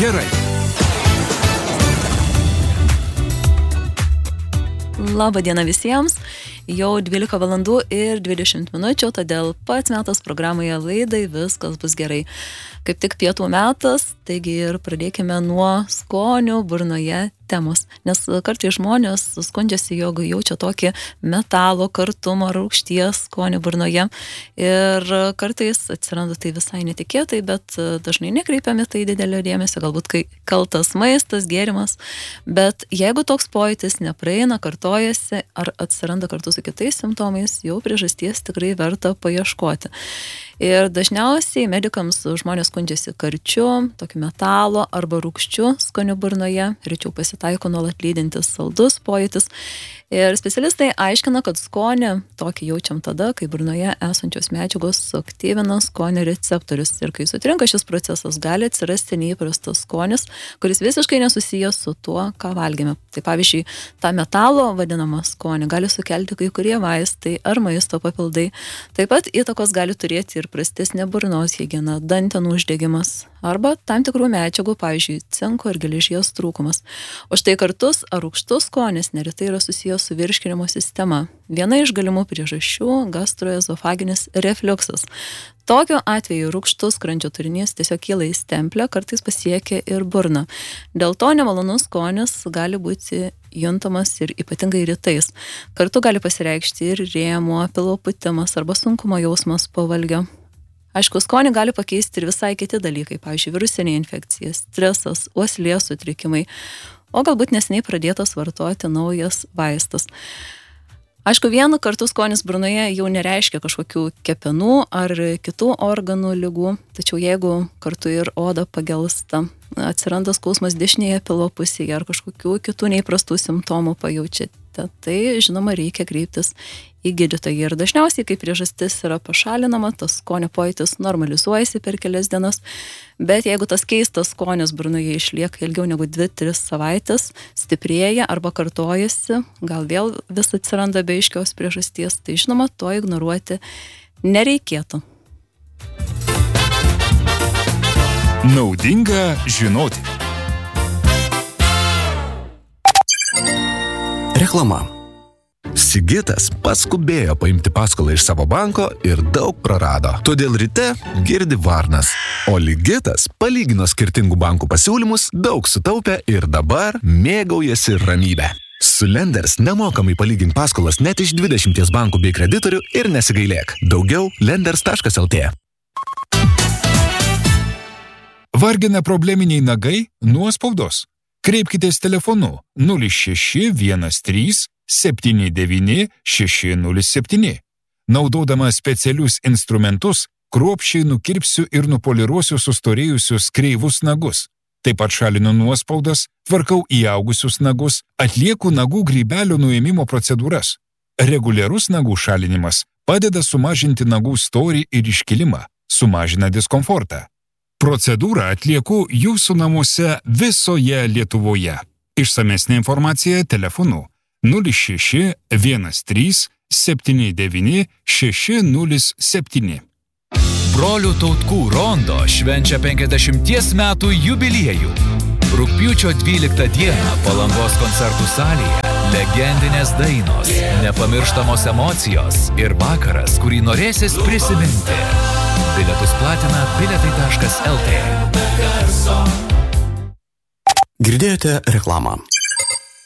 gerai. Labą dieną visiems. Jau 12 valandų ir 20 minučių, todėl pats metas programoje laidai Viskas bus gerai. Kaip tik pietų metas, taigi ir pradėkime nuo skonių burnoje temos. Nes kartais žmonės skundžiasi, jog jaučia tokį metalo, kartumo, rūgšties skonį burnoje. Ir kartais atsiranda tai visai netikėtai, bet dažnai nekreipiame tai didelio dėmesio, galbūt kai kaltas maistas, gėrimas. Bet jeigu toks pojūtis nepraeina, kartojasi ar atsiranda kartu su kitais simptomais, jau priežasties tikrai verta paieškoti. Ir dažniausiai medikams žmonės skundžiasi karčiu, tokiu metalo arba rūgščiu skoniu burnoje, rečiau pasitaiko nuolat lydintis saldus pojūtis. Ir specialistai aiškina, kad skonį tokį jaučiam tada, kai burnoje esančios medžiagos suaktyvina skonio receptorius. Ir kai sutrinka šis procesas, gali atsirasti neįprastas skonis, kuris visiškai nesusijęs su tuo, ką valgėme. Tai pavyzdžiui, tą metalo vadinamą skonį gali sukelti kai kurie vaistai ar maisto papildai. Taip pat įtakos gali turėti ir prastesnė burnos higiena, dantenų uždegimas arba tam tikrų medžiagų, pavyzdžiui, cinko ir geležies trūkumas. O štai kartus ar rūgštus skonis neretai yra susijęs su virškinimo sistema. Viena iš galimų priežasčių - gastroezofaginis refliuksas. Tokiu atveju rūgštus skrandžio turinys tiesiog kyla į stemplę, kartais pasiekia ir burną. Dėl to nemalonus skonis gali būti juntamas ir ypatingai rytais. Kartu gali pasireikšti ir rėmuo, pilvo pūtimas arba sunkumo jausmas po valgio. Aišku, skonį gali pakeisti ir visai kiti dalykai, pavyzdžiui, virusinė infekcija, stresas, uoslės sutrikimai, o galbūt neseniai pradėtas vartoti naujas vaistas. Aišku, vienu kartu skonis burnoje jau nereiškia kažkokių kepenų ar kitų organų ligų, tačiau jeigu kartu ir oda pagelsta, atsiranda skausmas dešinėje pilvo pusėje ar kažkokių kitų neįprastų simptomų pajaučiate, tai žinoma reikia kreiptis į gydytoją. Ir dažniausiai, kai priežastis yra pašalinama, tas skonio pojūtis normalizuojasi per kelias dienas, bet jeigu tas keistas skonis burnoje išlieka ilgiau negu 2-3 savaitės, stiprėja arba kartojasi, gal vėl vis atsiranda be aiškios priežasties, tai žinoma, to ignoruoti nereikėtų. Naudinga žinoti. Reklama. Sigitas paskubėjo paimti paskolą iš savo banko ir daug prarado. Todėl ryte girdi varnas. O Ligitas palygino skirtingų bankų pasiūlymus, daug sutaupė ir dabar mėgaujasi ramybę. Su Lenders nemokamai palygink paskolas net iš 20 bankų bei kreditorių ir nesigailėk. Daugiau lenders.lt. Vargina probleminiai nagai nuo spaudos. Kreipkitės telefonu 0613 79 607. Naudodama specialius instrumentus, kruopščiai nukirpsiu ir nupoliruosiu sustorėjusius kreivus nagus. Taip pat šalinu nuospaudas, tvarkau įaugusius nagus, atlieku nagų grybelio nuėmimo procedūras. Reguliarus nagų šalinimas padeda sumažinti nagų storį ir iškilimą, sumažina diskomfortą. Procedūrą atlieku jūsų namuose visoje Lietuvoje. Išsamesnė informacija telefonu 0613 79 607. Brolių Tautkų rondo švenčia 50 metų jubiliejų. Rugpjūčio 12 dieną Palangos koncertų salėje legendinės dainos, nepamirštamos emocijos ir vakaras, kurį norėsis prisiminti. Bilietus platina bilietai.lt. Girdėjote reklamą.